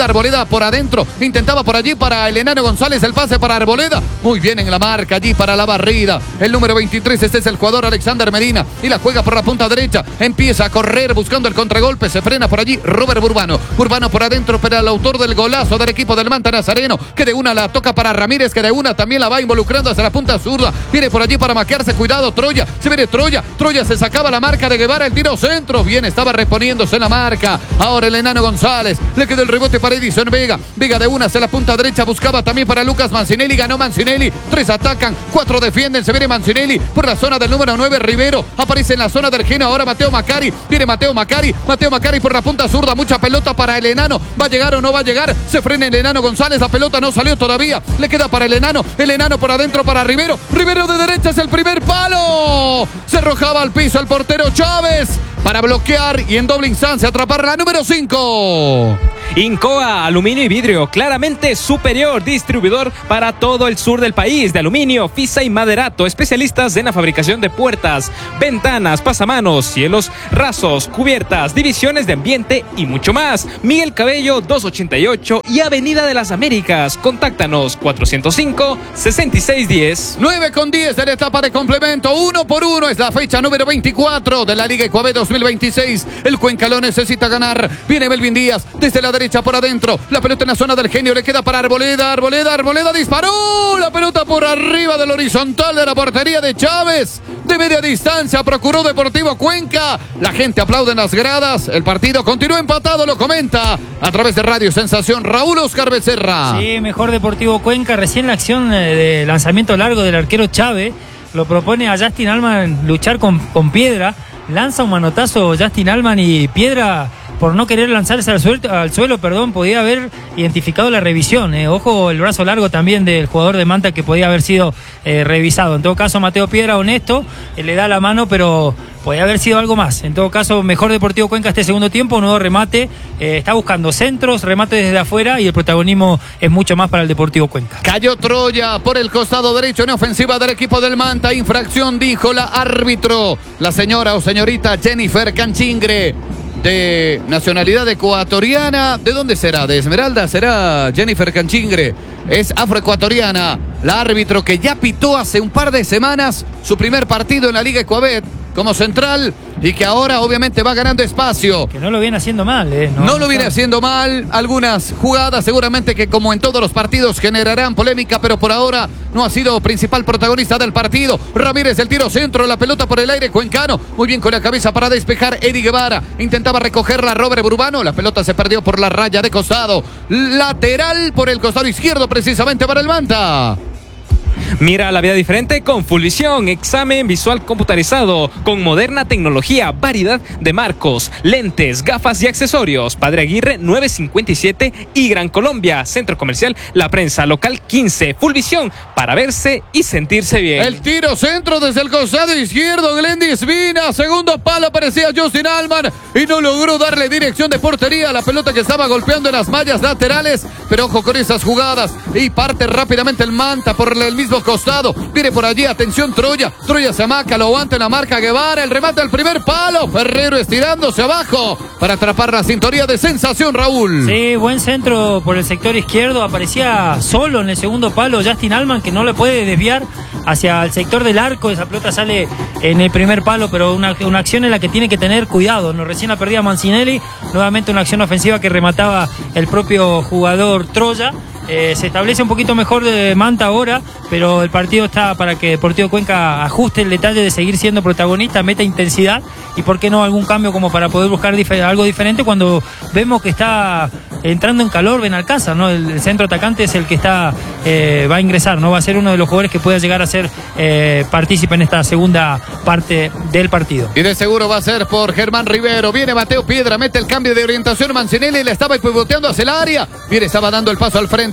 por adentro. Intentaba por allí para el enano González. El pase para Arboleda. Muy bien en la marca allí para la barrida. El número veintitrés, este es el jugador Alexander Medina. Y la juega por la punta derecha. Empieza a correr buscando el contragolpe. Se frena por allí Robert Burbano. Burbano por adentro para el autor del golazo del equipo del Manta Nazareno. Que de una la toca para Ramírez. Que de una también la va involucrando hacia la punta zurda. Viene por allí para maquearse. Cuidado Troya. Se viene Troya. Troya se sacaba la marca de Guevara. El tiro centro. Bien, estaba reponiéndose en la marca. Ahora el enano González. Le quedó el rebote para Edison Vega. Vega de una hacia la punta derecha. Buscaba también para Lucas Mancinelli. Ganó Mancinelli. Tres atacan. Cuatro defienden. Se viene Mancinelli por la zona del número nueve. Rivero. Aparece en la zona del Geno. Ahora Mateo Macari. Viene Mateo Macari. Mateo Macari por la punta zurda. Mucha pelota para el enano. ¿Va a llegar o no va a llegar? Se frena el enano González. La pelota no salió todavía. Le queda para el enano. El enano por adentro para Rivero. Rivero de derecha es el primer palo. Se arrojaba al piso el portero Chávez para bloquear y en doble instancia atrapar la número cinco. Incoa, aluminio y vidrio, claramente superior, distribuidor para todo el sur del país de aluminio, fisa y maderato, especialistas en la fabricación de puertas, ventanas, pasamanos, cielos rasos, cubiertas, divisiones de ambiente y mucho más. Miguel Cabello doscientos ochenta y ocho y Avenida de las Américas. Contáctanos cuatrocientos cinco, sesenta y seis diez. nueve con diez en etapa de complemento, uno por uno es la fecha número veinticuatro de la Liga Ecuavit dos mil veintiséis. El Cuenca lo necesita ganar. Viene Melvin Díaz desde la derecha por adentro. La pelota en la zona del Genio le queda para Arboleda. Arboleda, Arboleda disparó. La pelota por arriba del horizontal de la portería de Chávez. De media distancia procuró Deportivo Cuenca. La gente aplaude en las gradas. El partido continúa empatado, lo comenta a través de Radio Sensación Raúl Oscar Becerra. Sí, mejor Deportivo Cuenca. Recién la acción de lanzamiento largo del arquero Chávez lo propone a Justin Allman luchar con, con Piedra. Lanza un manotazo Justin Allman y Piedra, por no querer lanzarse al suelo, al suelo perdón, podía haber identificado la revisión. Eh. Ojo, el brazo largo también del jugador de Manta que podía haber sido eh, revisado. En todo caso, Mateo Piedra, honesto, eh, le da la mano, pero podía haber sido algo más. En todo caso, mejor Deportivo Cuenca este segundo tiempo, nuevo remate. Eh, está buscando centros, remate desde afuera y el protagonismo es mucho más para el Deportivo Cuenca. Cayó Troya por el costado derecho en ofensiva del equipo del Manta. Infracción, dijo la árbitro, la señora o señorita Jennifer Canchingre, de nacionalidad ecuatoriana. ¿De dónde será? ¿De Esmeralda? ¿Será Jennifer Canchingre? Es afroecuatoriana. La árbitro que ya pitó hace un par de semanas su primer partido en la Liga Ecuavit como central y que ahora obviamente va ganando espacio. Que no lo viene haciendo mal, ¿eh? No, no lo viene haciendo mal. Algunas jugadas seguramente que como en todos los partidos generarán polémica, pero por ahora no ha sido principal protagonista del partido. Ramírez, el tiro centro, la pelota por el aire, Cuencano. Muy bien con la cabeza para despejar Eddie Guevara. Intentaba recogerla Robert Burbano. La pelota se perdió por la raya de costado. Lateral por el costado izquierdo precisamente para el Manta. Mira la vida diferente con Fullvisión, examen visual computarizado con moderna tecnología, variedad de marcos, lentes, gafas y accesorios. Padre Aguirre novecientos cincuenta y siete y Gran Colombia, Centro Comercial La Prensa, local quince. Fullvisión para verse y sentirse bien. El tiro centro desde el costado izquierdo, Glendis Vina, segundo palo, aparecía Justin Allman y no logró darle dirección de portería a la pelota que estaba golpeando en las mallas laterales, pero ojo con esas jugadas y parte rápidamente el Manta por el mismo costado. Viene por allí, atención Troya. Troya se amaca, lo aguanta en la marca Guevara. El remate al primer palo. Ferrero estirándose abajo para atrapar la sintonía de Sensación, Raúl. Sí, buen centro por el sector izquierdo. Aparecía solo en el segundo palo Justin Allman, que no le puede desviar hacia el sector del arco. Esa pelota sale en el primer palo, pero una, una acción en la que tiene que tener cuidado. No, recién la perdía Mancinelli. Nuevamente una acción ofensiva que remataba el propio jugador Troya. Eh, se establece un poquito mejor de Manta ahora, pero el partido está para que Deportivo Cuenca ajuste el detalle de seguir siendo protagonista, meta intensidad y por qué no algún cambio como para poder buscar difer- algo diferente cuando vemos que está entrando en calor Benalcázar, ¿no? El, el centro atacante es el que está eh, va a ingresar, ¿no? Va a ser uno de los jugadores que pueda llegar a ser eh, partícipe en esta segunda parte del partido. Y de seguro va a ser por Germán Rivero. Viene Mateo Piedra, mete el cambio de orientación Mancinelli, le estaba pivoteando hacia el área. Viene, estaba dando el paso al frente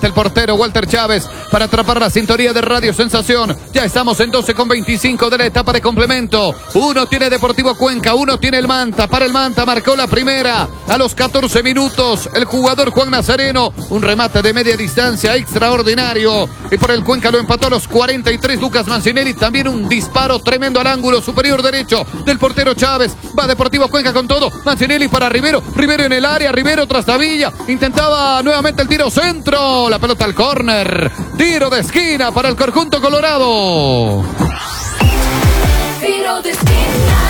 el portero Walter Chávez para atrapar la sintonía de Radio Sensación. Ya estamos en doce con veinticinco de la etapa de complemento. Uno tiene Deportivo Cuenca, uno tiene el Manta. Para el Manta marcó la primera a los catorce minutos. El jugador Juan Nazareno, un remate de media distancia extraordinario. Y por el Cuenca lo empató a los cuarenta y tres Lucas Mancinelli. También un disparo tremendo al ángulo superior derecho del portero Chávez. Va Deportivo Cuenca con todo. Mancinelli para Rivero. Rivero en el área. Rivero tras Tabilla. Intentaba nuevamente el tiro centro. La pelota al córner. Tiro de esquina para el conjunto colorado. Tiro de esquina.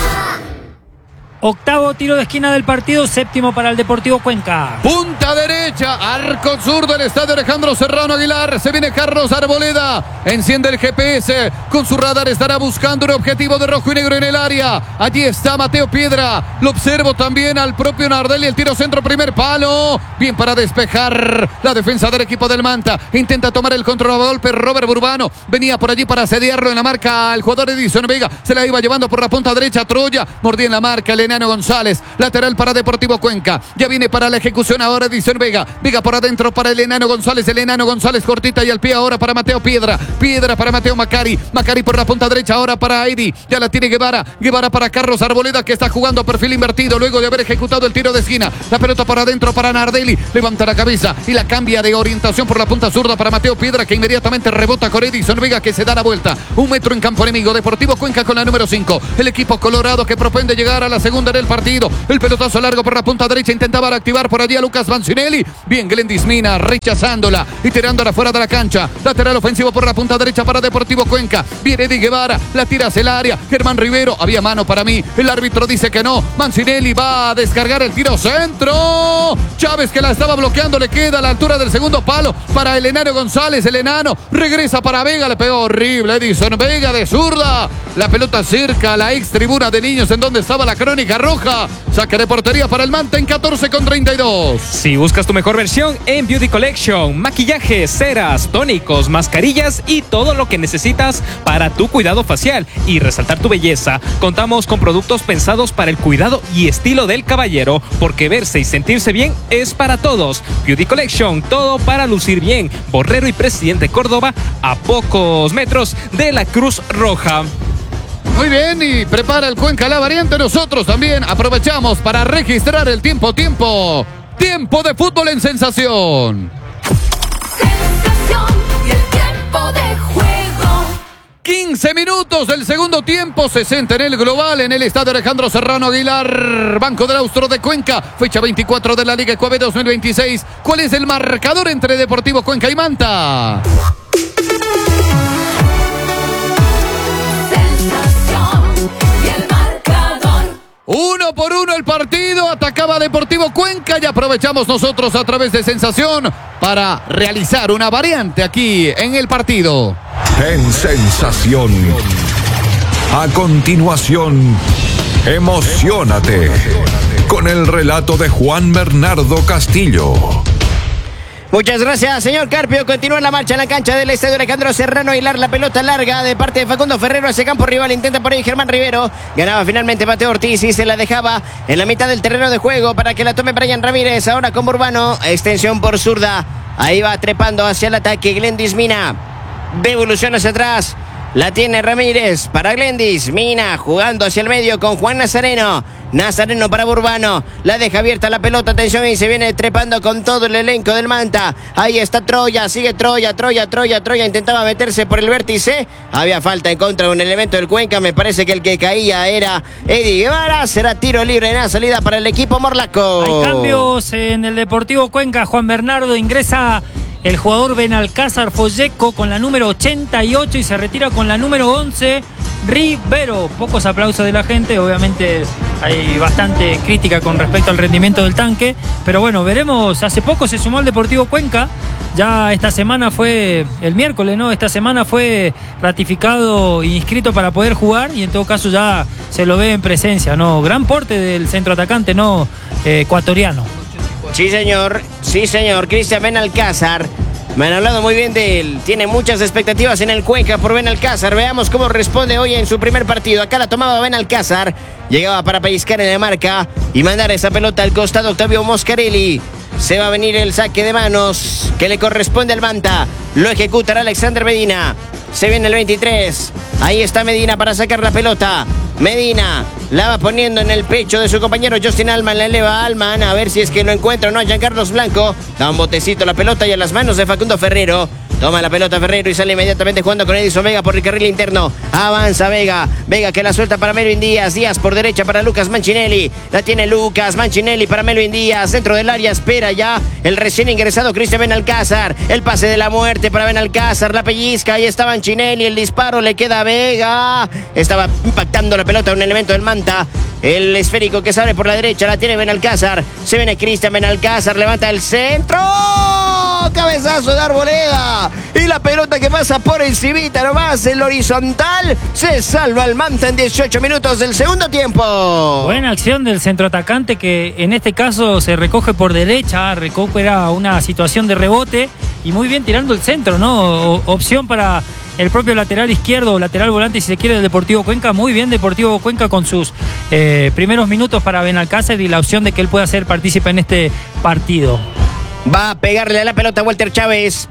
Octavo tiro de esquina del partido, séptimo para el Deportivo Cuenca. Punta derecha, arco sur del estadio Alejandro Serrano Aguilar. Se viene Carlos Arboleda. Enciende el G P S. Con su radar estará buscando un objetivo de rojo y negro en el área. Allí está Mateo Piedra. Lo observo también al propio Nardelli. El tiro centro, primer palo. Bien para despejar la defensa del equipo del Manta. Intenta tomar el control a golpe Robert Burbano. Venía por allí para asediarlo en la marca al jugador Edison Vega. Se la iba llevando por la punta derecha Troya. Mordía en la marca el Enano González, lateral para Deportivo Cuenca. Ya viene para la ejecución ahora Edison Vega. Vega por adentro para el Enano González. El Enano González cortita y al pie ahora para Mateo Piedra. Piedra para Mateo Macari. Macari por la punta derecha ahora para Eddie. Ya la tiene Guevara. Guevara para Carlos Arboleda que está jugando a perfil invertido luego de haber ejecutado el tiro de esquina. La pelota por adentro para Nardelli. Levanta la cabeza y la cambia de orientación por la punta zurda para Mateo Piedra que inmediatamente rebota con Edison Vega que se da la vuelta. Un metro en campo enemigo. Deportivo Cuenca con la número cinco. El equipo colorado que propende llegar a la segunda del partido. El pelotazo largo por la punta derecha. Intentaba activar por allí a Lucas Mancinelli. Bien, Glendis Mina rechazándola y tirándola fuera de la cancha. Lateral ofensivo por la punta derecha para Deportivo Cuenca. Viene Eddie Guevara. La tira hacia el área. Germán Rivero. Había mano para mí. El árbitro dice que no. Mancinelli va a descargar el tiro centro. Chávez que la estaba bloqueando. Le queda a la altura del segundo palo para el Enano González. El Enano regresa para Vega. Le pegó horrible Edison Vega de zurda. La pelota cerca a la ex tribuna de niños en donde estaba la crónica roja. Saque de portería para el Manta en catorce con treinta y dos. Si buscas tu mejor versión en Beauty Collection, maquillajes, ceras, tónicos, mascarillas y todo lo que necesitas para tu cuidado facial y resaltar tu belleza, contamos con productos pensados para el cuidado y estilo del caballero, porque verse y sentirse bien es para todos. Beauty Collection, todo para lucir bien. Borrero y Presidente Córdoba, a pocos metros de la Cruz Roja. Muy bien, y prepara el Cuenca la variante. Nosotros también aprovechamos para registrar el tiempo, tiempo, tiempo de fútbol en Sensación. Sensación y el tiempo de juego. quince minutos del segundo tiempo, sesenta en el global, en el estadio Alejandro Serrano Aguilar, Banco del Austro de Cuenca, fecha veinticuatro de la Liga Ecuador dos mil veintiséis. ¿Cuál es el marcador entre Deportivo Cuenca y Manta? Uno por uno el partido, atacaba Deportivo Cuenca y aprovechamos nosotros a través de Sensación para realizar una variante aquí en el partido. En Sensación. A continuación, emociónate con el relato de Juan Bernardo Castillo. Muchas gracias, señor Carpio. Continúa la marcha en la cancha del estadio Alejandro Serrano Aguilar. La pelota larga de parte de Facundo Ferrero hacia campo rival. Intenta por ahí Germán Rivero. Ganaba finalmente Mateo Ortiz y se la dejaba en la mitad del terreno de juego para que la tome Brian Ramírez. Ahora con Urbano. Extensión por zurda. Ahí va trepando hacia el ataque Glendis Mina. Devolución hacia atrás. La tiene Ramírez para Glendis. Mina jugando hacia el medio con Juan Nazareno. Nazareno para Burbano. La deja abierta la pelota. Atención y se viene trepando con todo el elenco del Manta. Ahí está Troya. Sigue Troya, Troya, Troya, Troya. Intentaba meterse por el vértice. Había falta en contra de un elemento del Cuenca. Me parece que el que caía era Eddie Guevara. Será tiro libre en la salida para el equipo morlaco. Hay cambios en el Deportivo Cuenca. Juan Bernardo ingresa el jugador Benalcázar Folleco con la número ochenta y ocho y se retira con la número once, Rivero. Pocos aplausos de la gente, obviamente hay bastante crítica con respecto al rendimiento del tanque, pero bueno, veremos. Hace poco se sumó al Deportivo Cuenca, ya esta semana fue, el miércoles, ¿no? Esta semana fue ratificado e inscrito para poder jugar y en todo caso ya se lo ve en presencia, ¿no? Gran porte del centro atacante, ¿no? Eh, ecuatoriano. Sí, señor. Sí, señor. Cristian Benalcázar. Me han hablado muy bien de él. Tiene muchas expectativas en el Cuenca por Benalcázar. Veamos cómo responde hoy en su primer partido. Acá la tomaba Benalcázar. Llegaba para pellizcar en la marca y mandar esa pelota al costado Octavio Moscarelli. Se va a venir el saque de manos que le corresponde al Manta. Lo ejecutará Alexander Medina. Se viene el veintitrés. Ahí está Medina para sacar la pelota. Medina la va poniendo en el pecho de su compañero Justin Alman. La eleva a Alman a ver si es que lo encuentra o no a Giancarlos Blanco. Da un botecito la pelota y a las manos de Facundo Ferrero. Toma la pelota Ferrero y sale inmediatamente jugando con Edison Vega por el carril interno. Avanza Vega. Vega que la suelta para Melvin Díaz. Díaz por derecha para Lucas Manchinelli. La tiene Lucas Manchinelli para Melvin Díaz. Dentro del área espera ya el recién ingresado Cristian Benalcázar. El pase de la muerte para Benalcázar. La pellizca. Ahí está Manchinelli. El disparo le queda a Vega. Estaba impactando la pelota un elemento del Manta. El esférico que sale por la derecha la tiene Benalcázar. Se viene Cristian Benalcázar. Levanta el centro. Cabezazo de Arboleda. Y la pelota que pasa por encimita nomás. El horizontal. Se salva el Manta en dieciocho minutos del segundo tiempo. Buena acción del centroatacante que en este caso se recoge por derecha. Recupera una situación de rebote. Y muy bien tirando el centro, ¿no? O, opción para el propio lateral izquierdo, lateral volante, si se quiere, del Deportivo Cuenca. Muy bien Deportivo Cuenca con sus eh, primeros minutos para Benalcázar y la opción de que él pueda ser partícipe en este partido. Va a pegarle a la pelota Walter Chávez.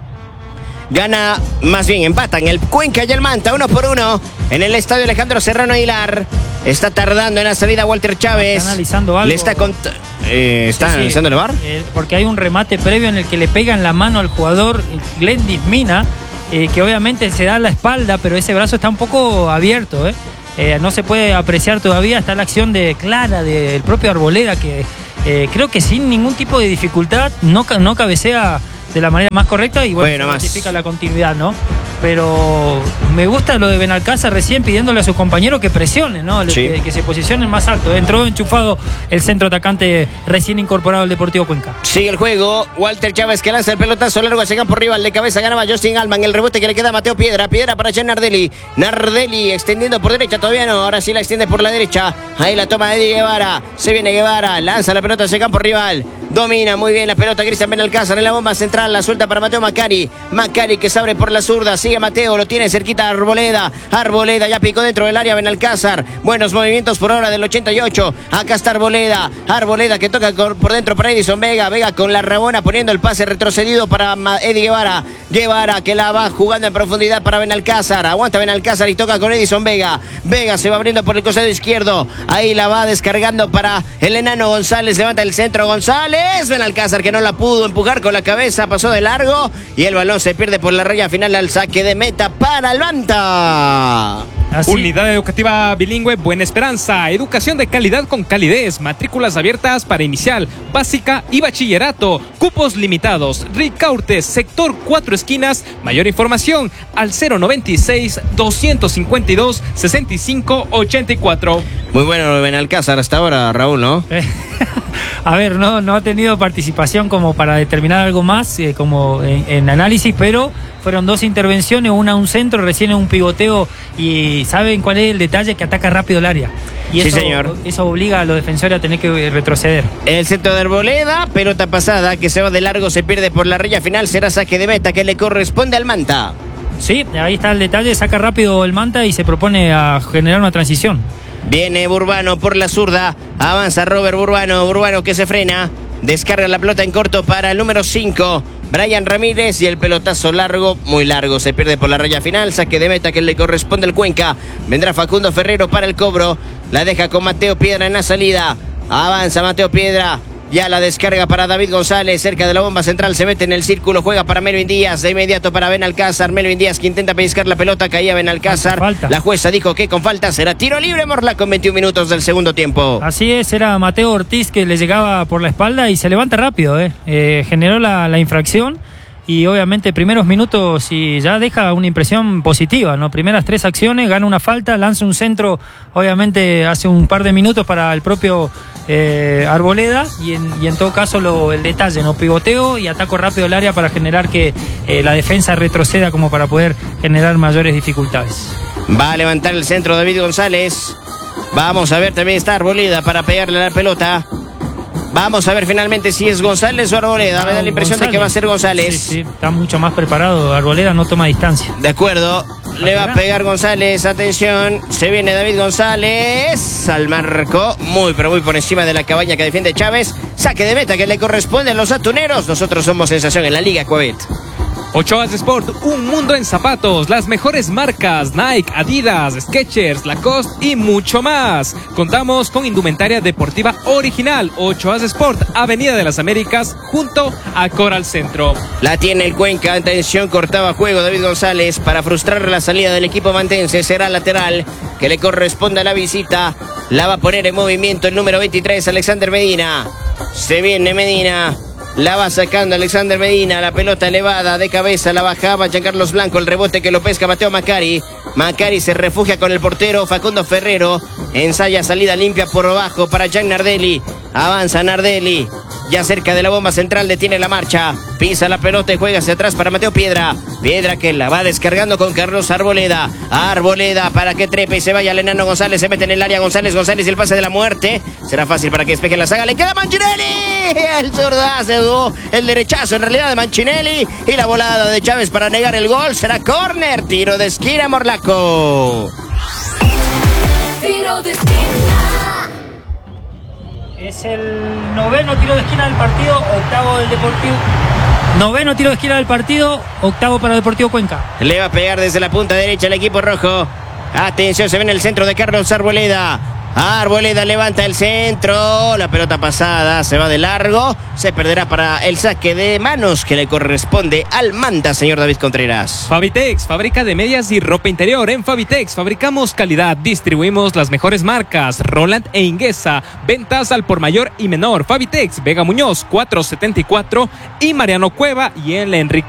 Gana, más bien empatan el Cuenca y el Manta, uno por uno. En el estadio Alejandro Serrano Aguilar. Está tardando en la salida Walter Chávez. Está analizando algo. Le está cont eh, ¿Está sí, analizando sí, el V A R? Eh, porque hay un remate previo en el que le pegan la mano al jugador Glendis Mina. Eh, que obviamente se da a la espalda, pero ese brazo está un poco abierto, ¿eh? Eh, no se puede apreciar todavía. Está la acción de clara del propio Arboleda, que eh, creo que sin ningún tipo de dificultad no, no cabecea de la manera más correcta y bueno, bueno justifica la continuidad, ¿no? Pero me gusta lo de Benalcázar recién pidiéndole a sus compañeros que presionen, ¿no? Sí. Que, que se posicionen más alto. Entró enchufado el centro atacante recién incorporado al Deportivo Cuenca. Sigue el juego. Walter Chávez que lanza el pelotazo largo hacia campo rival. De cabeza ganaba Justin Alman. El rebote que le queda a Mateo Piedra. Piedra para Jean Nardelli. Nardelli extendiendo por derecha. Todavía no. Ahora sí la extiende por la derecha. Ahí la toma Eddie Guevara. Se viene Guevara. Lanza la pelota hacia campo rival. Domina muy bien la pelota Cristian Benalcázar en la bomba central. La suelta para Mateo Macari. Macari que se abre por la zurda. Sigue Mateo. Lo tiene cerquita Arboleda. Arboleda ya picó dentro del área Benalcázar. Buenos movimientos por ahora del ochenta y ocho. Acá está Arboleda. Arboleda que toca por dentro para Edison Vega. Vega con la rabona poniendo el pase retrocedido para Eddie Guevara. Guevara que la va jugando en profundidad para Benalcázar. Aguanta Benalcázar y toca con Edison Vega. Vega se va abriendo por el costado izquierdo. Ahí la va descargando para el enano González. Levanta el centro González. Benalcázar que no la pudo empujar con la cabeza. Pasó de largo. Y el balón se pierde por la raya final al saque de meta para el Manta. Así. Unidad Educativa Bilingüe Buena Esperanza. Educación de calidad con calidez. Matrículas abiertas para inicial, básica y bachillerato. Cupos limitados. Ricaurte, sector Cuatro Esquinas. Mayor información al cero noventa y seis, doscientos cincuenta y dos, sesenta y cinco ochenta y cuatro. Muy bueno Benalcázar hasta ahora, Raúl, ¿no? A ver, no, no ha tenido participación como para determinar algo más, eh, como en, en análisis, pero fueron dos intervenciones, una a un centro, recién un pivoteo, y ¿saben cuál es el detalle? Que ataca rápido el área. Y sí, eso, señor. Eso obliga a los defensores a tener que retroceder. El centro de Arboleda, pelota pasada que se va de largo, se pierde por la raya final, será saque de meta que le corresponde al Manta. Sí, ahí está el detalle, saca rápido el Manta y se propone a generar una transición. Viene Burbano por la zurda. Avanza Robert Burbano. Burbano que se frena. Descarga la pelota en corto para el número cinco. Brian Ramírez y el pelotazo largo, muy largo. Se pierde por la raya final. Saque de meta que le corresponde al Cuenca. Vendrá Facundo Ferrero para el cobro. La deja con Mateo Piedra en la salida. Avanza Mateo Piedra. Ya la descarga para David González, cerca de la bomba central, se mete en el círculo, juega para Melvin Díaz, de inmediato para Benalcázar, Melvin Díaz que intenta pellizcar la pelota, caía Benalcázar, falta. La jueza dijo que con falta será tiro libre, Morla con veintiún minutos del segundo tiempo. Así es, era Mateo Ortiz que le llegaba por la espalda y se levanta rápido, eh. Eh, generó la, la infracción. Y obviamente primeros minutos y ya deja una impresión positiva, ¿no? Primeras tres acciones, gana una falta, lanza un centro, obviamente hace un par de minutos para el propio eh, Arboleda y en, y en todo caso lo, el detalle, ¿no? Pivoteo y ataco rápido el área para generar que eh, la defensa retroceda como para poder generar mayores dificultades. Va a levantar el centro David González. Vamos a ver, también está Arboleda para pegarle la pelota. Vamos a ver finalmente si es González o Arboleda. Me da la impresión González. de que va a ser González. Sí, sí, está mucho más preparado. Arboleda no toma distancia. De acuerdo, le va a pegar González, atención, se viene David González al marco, muy pero muy por encima de la cabaña que defiende Chávez, saque de meta que le corresponde a los atuneros, nosotros somos sensación en la Liga Cuevit. Ocho As Sport, un mundo en zapatos, las mejores marcas, Nike, Adidas, Skechers, Lacoste y mucho más. Contamos con indumentaria deportiva original. Ocho As Sport, Avenida de las Américas, junto a Coral Centro. La tiene el Cuenca, atención, cortaba juego David González para frustrar la salida del equipo mantense, será lateral que le corresponde a la visita. La va a poner en movimiento el número veintitrés, Alexander Medina. Se viene Medina. La va sacando Alexander Medina, la pelota elevada de cabeza, la bajaba Giancarlos Blanco, el rebote que lo pesca Mateo Macari. Macari se refugia con el portero Facundo Ferrero, ensaya salida limpia por abajo para Gian Nardelli. Avanza Nardelli, ya cerca de la bomba central, detiene la marcha, pisa la pelota y juega hacia atrás para Mateo Piedra. Piedra que la va descargando con Carlos Arboleda. Arboleda para que trepe y se vaya el enano González, se mete en el área González, González y el pase de la muerte. Será fácil para que despeje la saga, le queda Manchinelli. El zurdazo, el derechazo en realidad de Manchinelli y la volada de Chávez para negar el gol. Será córner, tiro de esquina Morlaco. Tiro de esquina. Es el noveno tiro de esquina del partido, octavo del Deportivo. Noveno tiro de esquina del partido, octavo para el Deportivo Cuenca. Le va a pegar desde la punta derecha el equipo rojo. Atención, se ve en el centro de Carlos Arboleda. Arboleda levanta el centro, la pelota pasada se va de largo, se perderá para el saque de manos que le corresponde al manda, señor David Contreras. Fabitex, fábrica de medias y ropa interior. En Fabitex fabricamos calidad, distribuimos las mejores marcas, Roland e Inguesa, ventas al por mayor y menor. Fabitex, Vega Muñoz, cuatrocientos setenta y cuatro y Mariano Cueva y en la Enrique